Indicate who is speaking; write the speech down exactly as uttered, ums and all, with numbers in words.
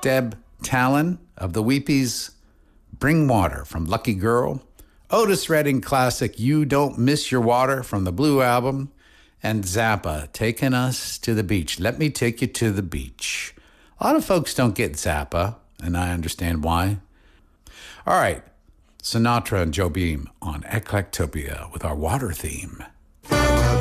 Speaker 1: Deb Talon of the Weepies, Bring Water from Lucky Girl, Otis Redding classic You Don't Miss Your Water from the Blue Album, and Zappa, Taking Us to the Beach. Let me take you to the beach. A lot of folks don't get Zappa, and I understand why. All right, Sinatra and Joe Beam on Eclectopia with our water theme.